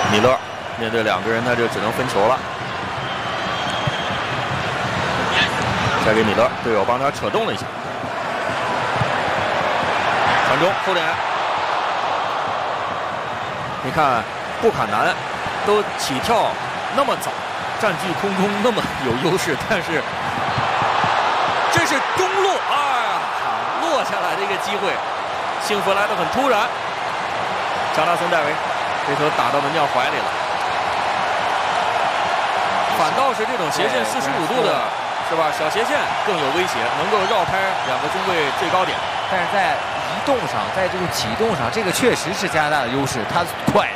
米勒面对2个人，他就只能分球了。再给米勒，队友帮他扯动了一下。传中后点，你看布坎南都起跳那么早，占据空中那么有优势，但是这是中路落下来的一个机会，幸福来得很突然。加纳森戴维这球打到门将怀里了，反倒是这种斜线45度的，是吧？小斜线更有威胁，能够绕开2个中卫最高点。 但是在移动上，在这个启动上，这个确实是加拿大的优势，他快，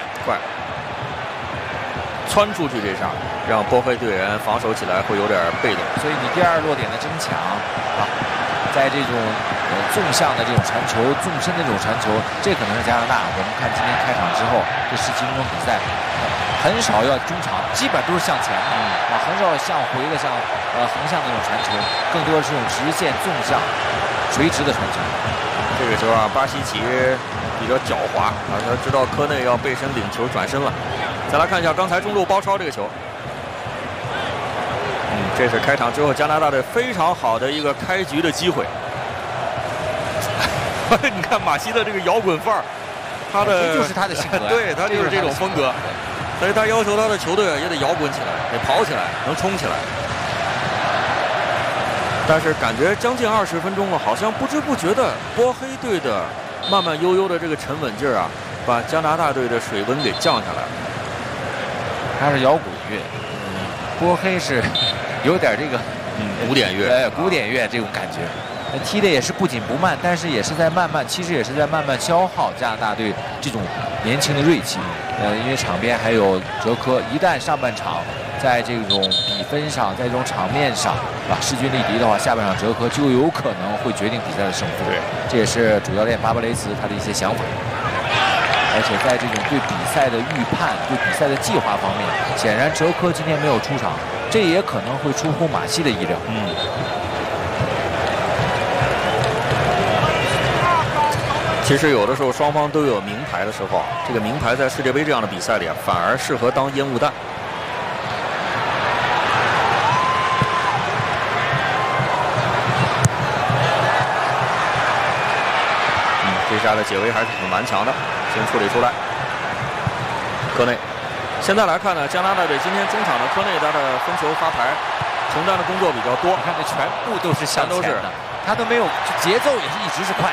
窜出去这下，让波黑队员防守起来会有点被动。 所以你第2落点的争抢啊，在这种纵向的这种传球、纵深的这种传球，这可能是加拿大。我们看今天开场之后这17分钟比赛，很少要中场，基本都是向前的很少向回的、像横向的那种传球，更多的是这种直线、纵向、垂直的传球。 这个球巴西奇比较狡猾他知道科内要背身领球转身了。再来看一下刚才中路包抄这个球，这是开场之后加拿大队非常好的一个开局的机会。你看马西的这个摇滚范儿， 这就是他的性格， 对他就是这种风格，所以他要求他的球队也得摇滚起来，得跑起来，能冲起来。但是感觉将近20分钟了，好像不知不觉的波黑队的慢慢悠悠的这个沉稳劲儿把加拿大队的水温给降下来了。 他是摇滚乐，波黑是有点这个古典乐， 古典乐这种感觉。踢的也是不紧不慢，但是也是在慢慢消耗加拿大队这种年轻的锐气。因为场边还有哲科，一旦上半场在这种比分上，在这种场面上势均力敌的话，下半场哲科就有可能会决定比赛的胜负。这也是主教练巴布雷茨他的一些想法。而且在这种对比赛的预判、对比赛的计划方面，显然哲科今天没有出场，这也可能会出乎马西的意料。 其实有的时候双方都有名牌的时候，这个名牌在世界杯这样的比赛里反而适合当烟雾弹。这下的解围还是很顽强的，先处理出来。科内，现在来看呢，加拿大队今天中场的科内他的分球发牌承担的工作比较多， 你看这全部都是向前的，他都没有节奏也是一直是快。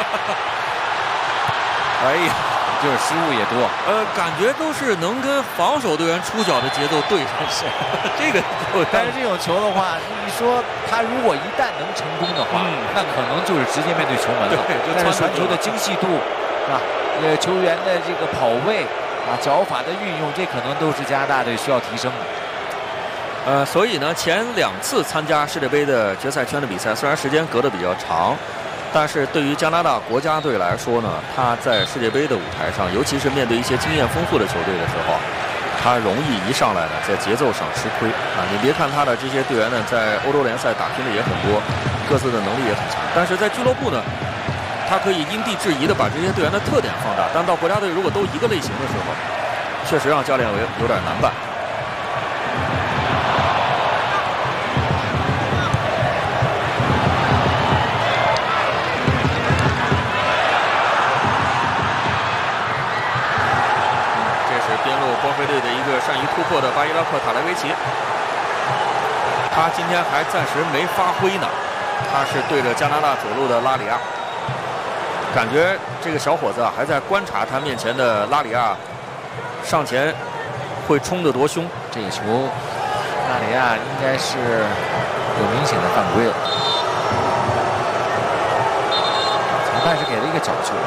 哎呀， 就是失误也多， 感觉都是能跟防守队员出脚的节奏对上，这个。 但是这种球的话，你说他如果一旦能成功的话，那可能就是直接面对球门了。但是传球的精细度，是吧？球员的这个跑位脚法的运用，这可能都是加拿大队需要提升的。所以呢，前2次参加世界杯的决赛圈的比赛，虽然时间隔得比较长。但是对于加拿大国家队来说呢，他在世界杯的舞台上，尤其是面对一些经验丰富的球队的时候，他容易一上来呢在节奏上吃亏你别看他的这些队员呢，在欧洲联赛打拼的也很多，各自的能力也很强，但是在俱乐部呢，他可以因地制宜的把这些队员的特点放大，但到国家队如果都一个类型的时候，确实让教练有点难办。波黑队的一个善于突破的巴伊拉克·塔莱维奇，他今天还暂时没发挥呢。他是对着加拿大左路的拉里亚，感觉这个小伙子还在观察他面前的拉里亚上前会冲得多凶。 这个球，拉里亚应该是有明显的犯规了。裁判是给了一个角球，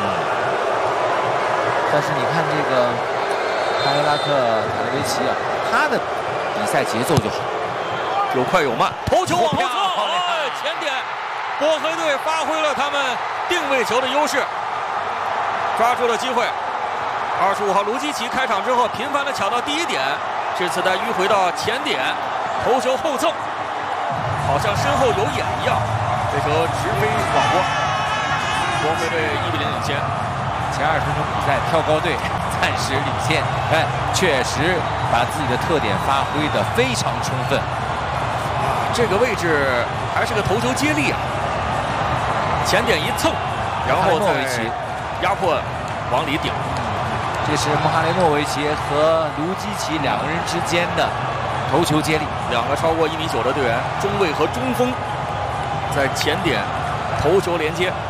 但是你看这个。巴伊拉克·塔莱维奇他的比赛节奏就好， 有快有慢，头球往后侧，前点，波黑队发挥了他们定位球的优势，抓住了机会。25号卢基奇开场之后频繁的抢到第1点，这次他迂回到前点，头球后蹭，好像身后有眼一样，这球直飞网窝，波黑队1比0领先。 前20分钟比赛跳高队。 暂时领先。哎，确实把自己的特点发挥得非常充分。 这个位置还是个头球接力啊，前点一蹭，然后再压迫往里顶。 这是穆哈雷莫维奇和卢基奇2个人之间的头球接力， 两个超过1.9米的队员，中卫和中锋在前点头球连接。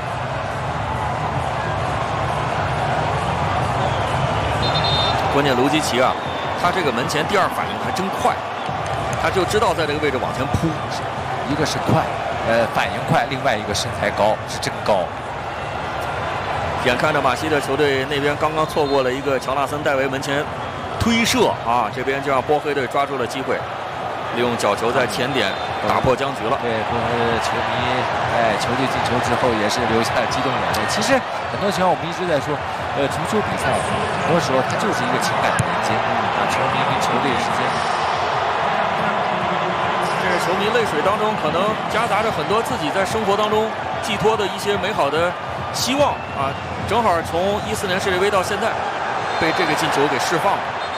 关键卢基奇啊，他这个门前第二反应还真快，他就知道在这个位置往前扑， 一个是快，反应快，另外一个身材高，是真高。 眼看着马西的球队那边刚刚错过了一个乔纳森·戴维门前推射啊，这边就让波黑队抓住了机会，利用角球在前点打破僵局了。 对，波黑的球迷，球队进球之后也是流下了激动眼泪。其实很多情况我们一直在说，足球比赛很多时候它就是一个情感的连接，把球迷跟球队之间。 这是球迷泪水当中可能夹杂着很多自己在生活当中寄托的一些美好的希望啊，正好从14年世界杯到现在，被这个进球给释放了。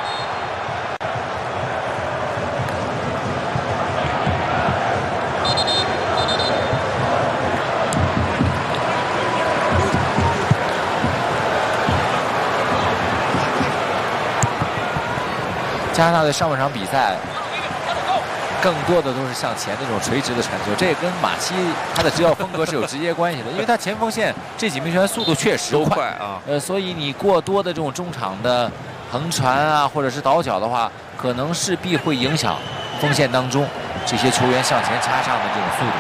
加拿大的上半场比赛，更多的都是向前那种垂直的传球，这也跟马西他的执教风格是有直接关系的，因为他前锋线这几名球员速度确实快啊， 所以你过多的这种中场的横传啊，或者是倒脚的话，可能势必会影响锋线当中这些球员向前插上的这种速度。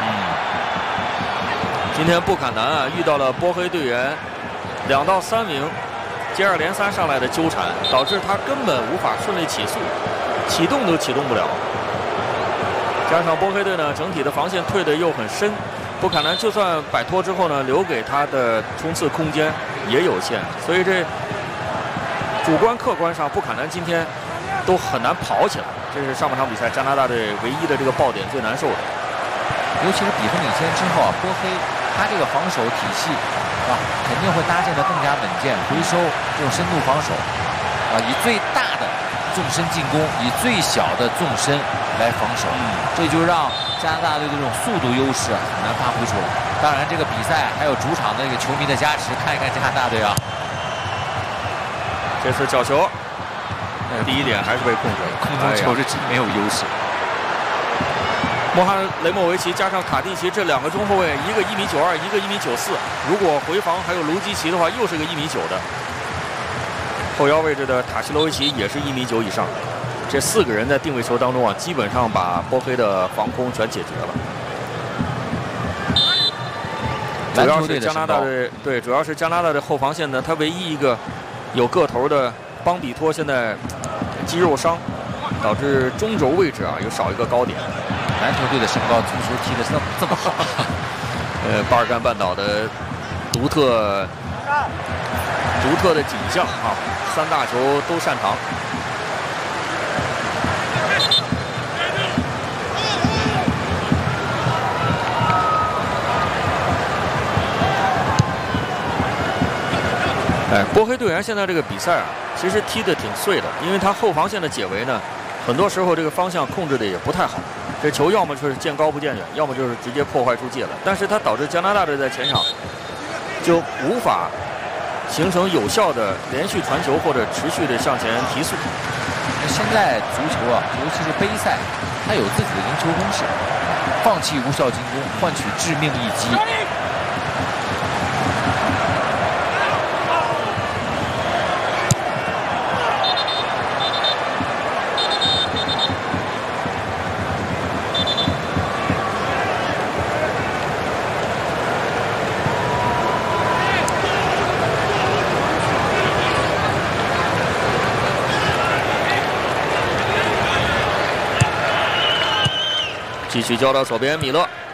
今天布坎南啊遇到了波黑队员2到3名接二连三上来的纠缠，导致他根本无法顺利起速，启动都启动不了。加上波黑队呢整体的防线退得又很深，布坎南就算摆脱之后呢，留给他的冲刺空间也有限，所以这主观客观上布坎南今天都很难跑起来，这是上半场比赛加拿大队唯一的这个爆点，最难受的。 尤其是比分领先之后啊，波黑他这个防守体系啊，肯定会搭建得更加稳健，回收这种深度防守啊，以最大的纵深进攻，以最小的纵深来防守，这就让加拿大队的这种速度优势很难发挥出来。当然，这个比赛还有主场的这个球迷的加持，看一看加拿大队啊。 这次角球，第一点还是被控制了， 空中球是真没有优势。 穆哈雷莫维奇加上卡蒂奇这2个中后卫，一个1.92米，一个1.94米。如果回防还有卢基奇的话，又是个1.9米的。后腰位置的塔西罗维奇也是1.9米以上。这4个人在定位球当中啊，基本上把波黑的防空全解决了。主要是加拿大队，对，主要是加拿大的后防线呢，他唯一一个有个头的邦比托现在肌肉伤，导致中轴位置啊又少一个高点。 篮球队的身高，足球踢得这么好。 巴尔干半岛的独特的景象啊，3大球都擅长。波黑队员现在这个比赛啊，其实踢得挺碎的，因为他后防线的解围呢，很多时候这个方向控制的也不太好。这球要么就是见高不见远，要么就是直接破坏出界了。但是它导致加拿大队在前场就无法形成有效的连续传球或者持续的向前提速。 现在足球啊，尤其是杯赛，它有自己的赢球公式：放弃无效进攻，换取致命一击。 继续交到左边，米勒